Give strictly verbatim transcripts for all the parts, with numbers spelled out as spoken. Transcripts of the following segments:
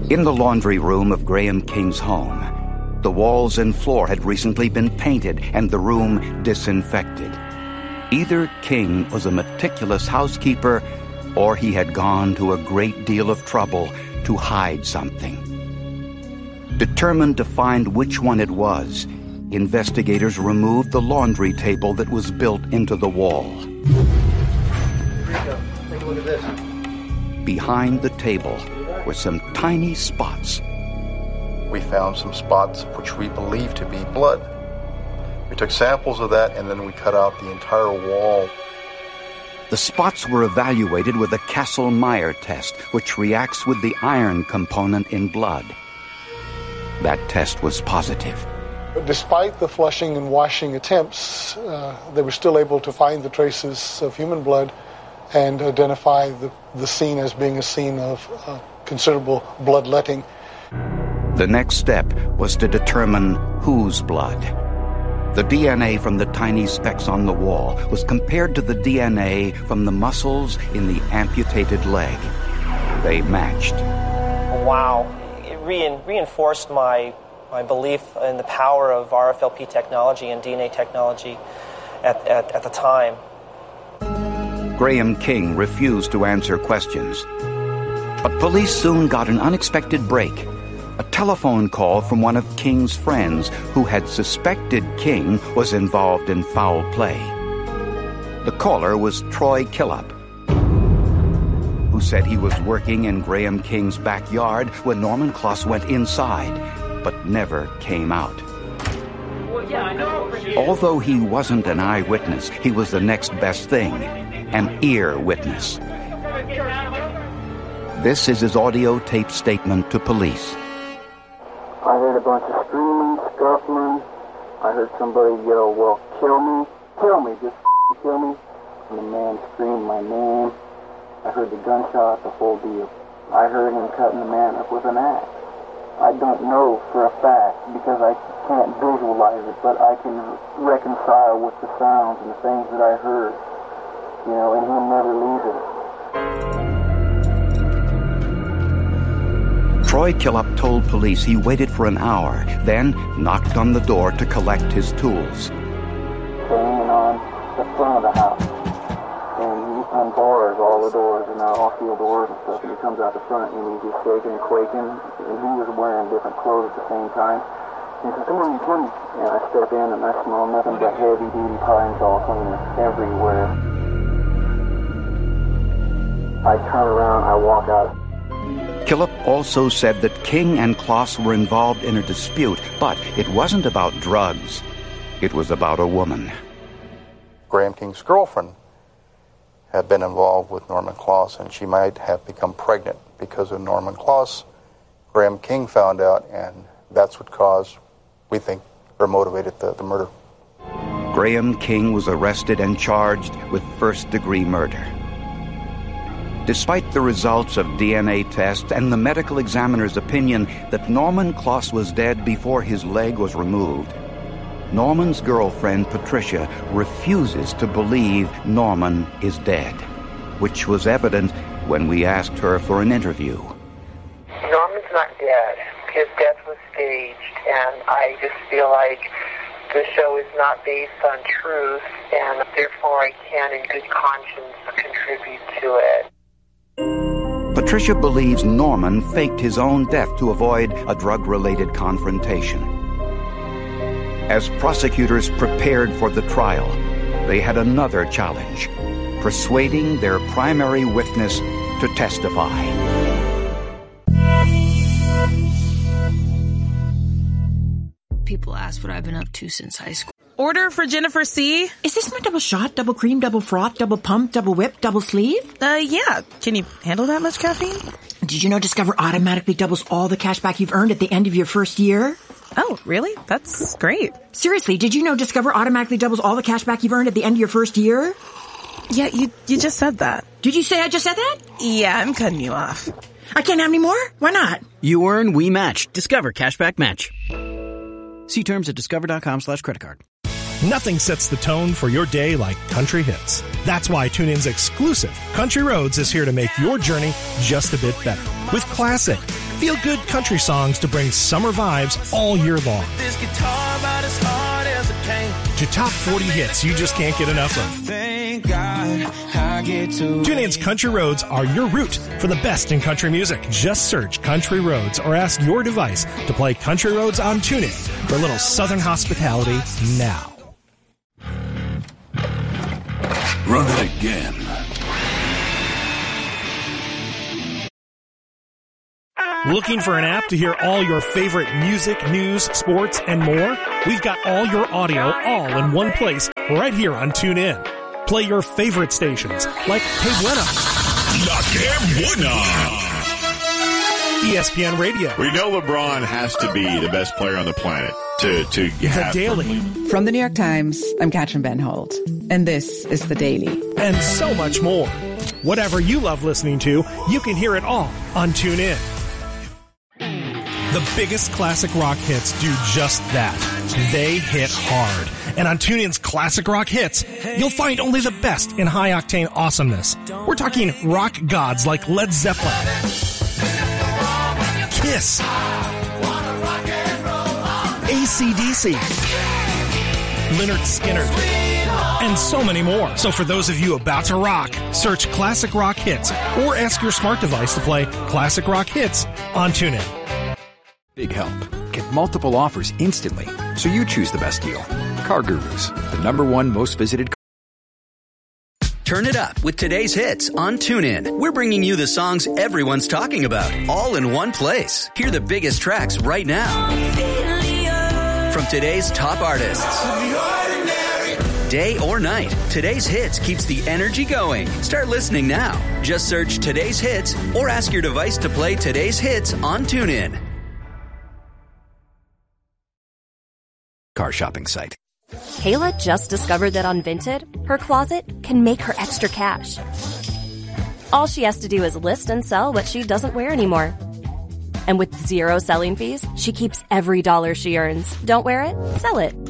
In the laundry room of Graham King's home, the walls and floor had recently been painted and the room disinfected. Either King was a meticulous housekeeper or he had gone to a great deal of trouble to hide something. Determined to find which one it was, investigators removed the laundry table that was built into the wall. Rico, take a look at this. Behind the table were some tiny spots. We found some spots which we believe to be blood. We took samples of that and then we cut out the entire wall. The spots were evaluated with a Kastle-Meyer test, which reacts with the iron component in blood. That test was positive. But despite the flushing and washing attempts, uh, they were still able to find the traces of human blood and identify the, the scene as being a scene of uh, considerable bloodletting. The next step was to determine whose blood. The D N A from the tiny specks on the wall was compared to the D N A from the muscles in the amputated leg. They matched. Wow. It rein- reinforced my, my belief in the power of R F L P technology and D N A technology at, at, at the time. Graham King refused to answer questions. But police soon got an unexpected break. A telephone call from one of King's friends who had suspected King was involved in foul play. The caller was Troy Killop, who said he was working in Graham King's backyard when Norman Kloss went inside, but never came out. Although he wasn't an eyewitness, he was the next best thing, an ear witness. This is his audio tape statement to police. I heard a bunch of screaming, scuffling. I heard somebody yell, well, kill me, kill me, just kill me. And the man screamed my name. I heard the gunshot, the whole deal. I heard him cutting the man up with an axe. I don't know for a fact because I can't visualize it, but I can reconcile with the sounds and the things that I heard. You know, and he'll never lose it. Troy Killop told police he waited for an hour, then knocked on the door to collect his tools. Hanging on the front of the house. And he unbars all the doors and off-field doors and stuff, and he comes out the front and he's just shaking and quaking, and he was wearing different clothes at the same time. And he says, come on, come on. And I step in and I smell nothing but heavy-duty pine saw cleaner everywhere. I turn around, I walk out. Killop also said that King and Kloss were involved in a dispute, but it wasn't about drugs. It was about a woman. Graham King's girlfriend had been involved with Norman Kloss, and she might have become pregnant because of Norman Kloss. Graham King found out, and that's what caused, we think, or motivated the, the murder. Graham King was arrested and charged with first-degree murder. Despite the results of D N A tests and the medical examiner's opinion that Norman Kloss was dead before his leg was removed, Norman's girlfriend, Patricia, refuses to believe Norman is dead, which was evident when we asked her for an interview. Norman's not dead. His death was staged, and I just feel like the show is not based on truth, and therefore I can, in good conscience, contribute to it. Patricia believes Norman faked his own death to avoid a drug-related confrontation. As prosecutors prepared for the trial, they had another challenge, persuading their primary witness to testify. People ask what I've been up to since high school. Order for Jennifer C. Is this my double shot, double cream, double froth, double pump, double whip, double sleeve? Uh, yeah. Can you handle that much caffeine? Did you know Discover automatically doubles all the cash back you've earned at the end of your first year? Oh, really? That's great. Seriously, did you know Discover automatically doubles all the cash back you've earned at the end of your first year? Yeah, you you just said that. Did you say I just said that? Yeah, I'm cutting you off. I can't have any more? Why not? You earn, we match. Discover Cashback Match. See terms at discover.com slash credit card. Nothing sets the tone for your day like country hits. That's why TuneIn's exclusive Country Roads is here to make your journey just a bit better. With classic, feel-good country songs to bring summer vibes all year long. This guitar about as hard as it came. To top forty hits you just can't get enough of. Thank God I get to. TuneIn's Country Roads are your route for the best in country music. Just search Country Roads or ask your device to play Country Roads on TuneIn for a little Southern hospitality now. Run it again. Looking for an app to hear all your favorite music, news, sports, and more? We've got all your audio all in one place right here on TuneIn. Play your favorite stations like Que Buena, La Que Buena, E S P N Radio. We know LeBron has to be the best player on the planet to, to The have Daily. From the New York Times, I'm Katrin Van Holt, and this is The Daily. And so much more. Whatever you love listening to, you can hear it all on TuneIn. The biggest classic rock hits do just that. They hit hard. And on TuneIn's Classic Rock Hits, you'll find only the best in high-octane awesomeness. We're talking rock gods like Led Zeppelin, Kiss, A C D C, Lynyrd Skynyrd, and so many more. So for those of you about to rock, search Classic Rock Hits or ask your smart device to play Classic Rock Hits on TuneIn. Big help. Get multiple offers instantly, so you choose the best deal. CarGurus, the number one most visited. Turn it up with today's hits on TuneIn. We're bringing you the songs everyone's talking about, all in one place. Hear the biggest tracks right now from today's top artists. Day or night, today's hits keeps the energy going. Start listening now. Just search today's hits or ask your device to play today's hits on TuneIn. Car shopping site. Kayla just discovered that on Vinted, her closet can make her extra cash. All she has to do is list and sell what she doesn't wear anymore. And with zero selling fees, she keeps every dollar she earns. Don't wear it? Sell it.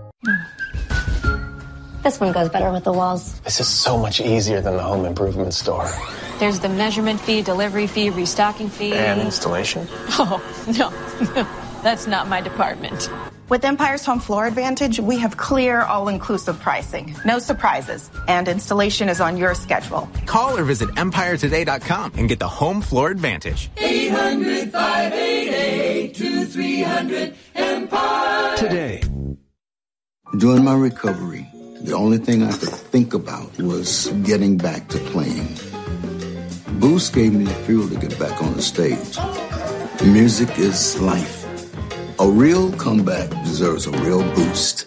This one goes better with the walls. This is so much easier than the home improvement store. There's the measurement fee, delivery fee, restocking fee. And installation. Oh, no. That's not my department. With Empire's Home Floor Advantage, we have clear, all-inclusive pricing. No surprises. And installation is on your schedule. Call or visit empire today dot com and get the Home Floor Advantage. eight hundred, five eight eight, two three hundred, Empire. Today. During my recovery, the only thing I could think about was getting back to playing. Boost gave me the fuel to get back on the stage. Music is life. A real comeback deserves a real boost.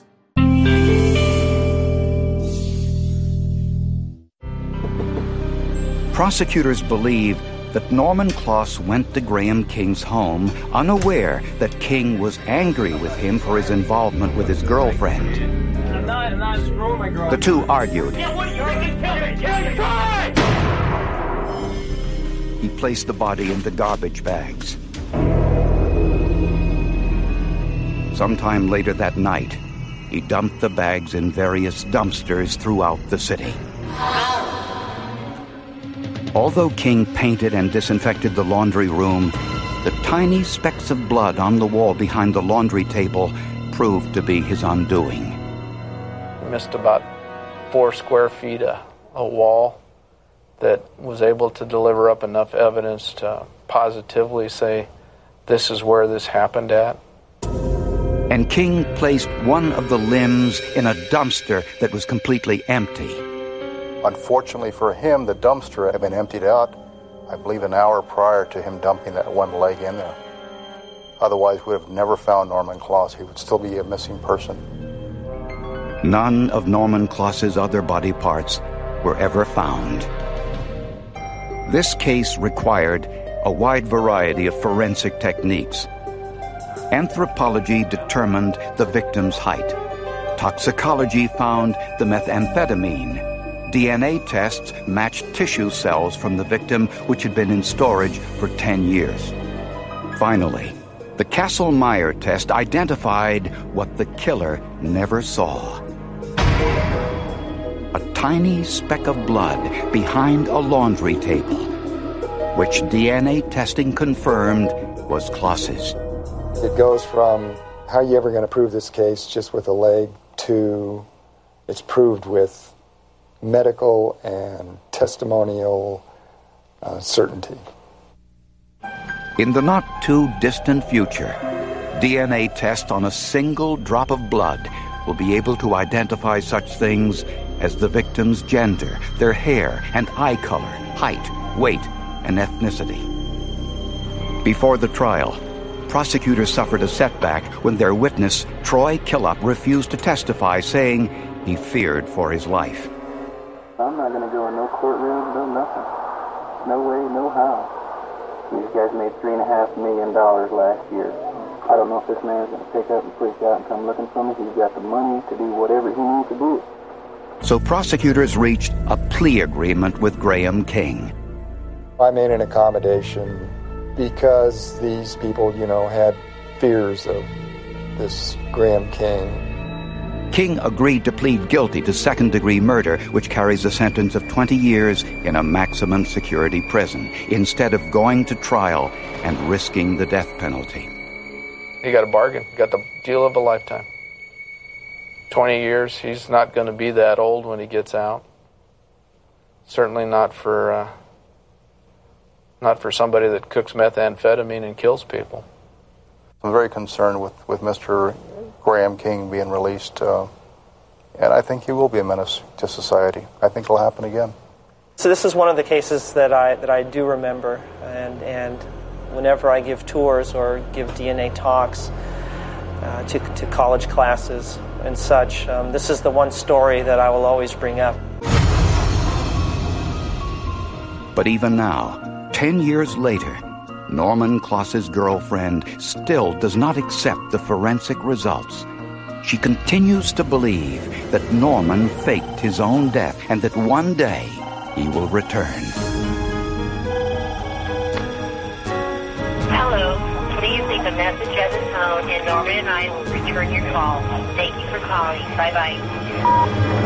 Prosecutors believe that Norman Kloss went to Graham King's home unaware that King was angry with him for his involvement with his girlfriend. The two argued. He placed the body into garbage bags. Sometime later that night, he dumped the bags in various dumpsters throughout the city. Although King painted and disinfected the laundry room, the tiny specks of blood on the wall behind the laundry table proved to be his undoing. We missed about four square feet of a wall that was able to deliver up enough evidence to positively say this is where this happened at. And King placed one of the limbs in a dumpster that was completely empty. Unfortunately for him, the dumpster had been emptied out, I believe, an hour prior to him dumping that one leg in there. Otherwise, we would have never found Norman Kloss. He would still be a missing person. None of Norman Kloss's other body parts were ever found. This case required a wide variety of forensic techniques. Anthropology determined the victim's height. Toxicology found the methamphetamine. D N A tests matched tissue cells from the victim, which had been in storage for ten years. Finally, the Kastle-Meyer test identified what the killer never saw. A tiny speck of blood behind a laundry table, which D N A testing confirmed was Klaas's. It goes from how are you ever going to prove this case just with a leg to it's proved with medical and testimonial uh, certainty. In the not-too-distant future, D N A tests on a single drop of blood will be able to identify such things as the victim's gender, their hair and eye color, height, weight, and ethnicity. Before the trial, prosecutors suffered a setback when their witness, Troy Killop, refused to testify, saying he feared for his life. I'm not going to go in no courtroom, no nothing. No way, no how. These guys made three and a half million dollars last year. I don't know if this man's going to pick up and freak out and come looking for me. He's got the money to do whatever he needs to do. So prosecutors reached a plea agreement with Graham King. I made an accommodation because these people, you know, had fears of this Graham King. King agreed to plead guilty to second-degree murder, which carries a sentence of twenty years in a maximum security prison, instead of going to trial and risking the death penalty. He got a bargain, got the deal of a lifetime. twenty years, he's not going to be that old when he gets out. Certainly not for uh, not for somebody that cooks methamphetamine and kills people. I'm very concerned with, with Mister Graham King being released, uh, and I think he will be a menace to society. I think it'll happen again. So this is one of the cases that I that I do remember, and and whenever I give tours or give D N A talks uh, to to college classes and such, um, this is the one story that I will always bring up. But even now, ten years later, Norman Klaas's girlfriend still does not accept the forensic results. She continues to believe that Norman faked his own death and that one day he will return. Hello. Please leave a message at the tone and Norman and I will return your call. Thank you for calling. Bye-bye.